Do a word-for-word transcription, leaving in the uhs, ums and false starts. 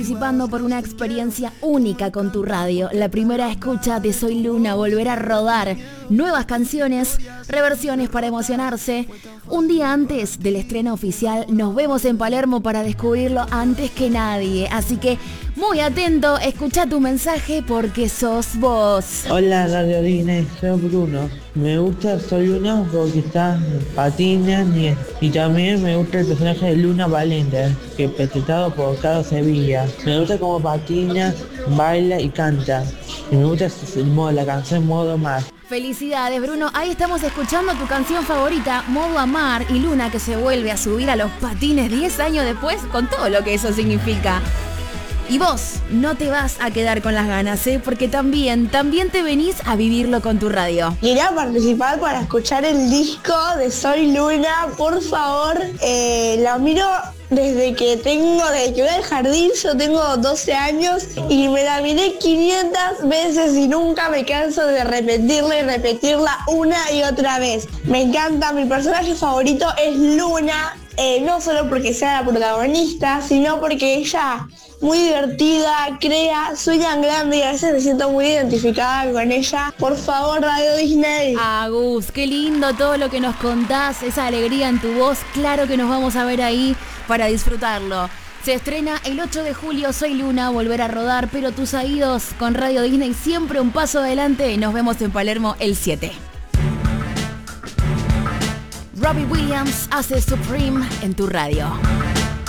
Participando por una experiencia única con tu radio. La primera escucha de Soy Luna volverá a rodar nuevas canciones, reversiones para emocionarse. Un día antes del estreno oficial nos vemos en Palermo para descubrirlo antes que nadie. Así que muy atento, escucha tu mensaje porque sos vos. Hola Radio Disney, soy Bruno. Me gusta Soy Luna porque está patina y, y también me gusta el personaje de Luna Valente, que es interpretado por Carlos Sevilla. Me gusta cómo patina, baila y canta. Y me gusta el modo, la canción Modo Mar. Felicidades, Bruno. Ahí estamos escuchando tu canción favorita, Modo Amar, y Luna que se vuelve a subir a los patines diez años después, con todo lo que eso significa. Y vos no te vas a quedar con las ganas, ¿eh? Porque también, también te venís a vivirlo con tu radio. Quería participar para escuchar el disco de Soy Luna, por favor. Eh, la miro desde que tengo, desde que voy al jardín, yo tengo doce años y me la miré quinientas veces y nunca me canso de repetirla y repetirla una y otra vez. Me encanta, mi personaje favorito es Luna, eh, no solo porque sea la protagonista, sino porque ella muy divertida, crea, sueña en grande y a veces me siento muy identificada con ella. Por favor, Radio Disney. Agus, qué lindo todo lo que nos contás, esa alegría en tu voz. Claro que nos vamos a ver ahí para disfrutarlo. Se estrena el ocho de julio Soy Luna, volver a rodar, pero tus oídos con Radio Disney siempre un paso adelante. Nos vemos en Palermo el siete. Robbie Williams hace Supreme en tu radio.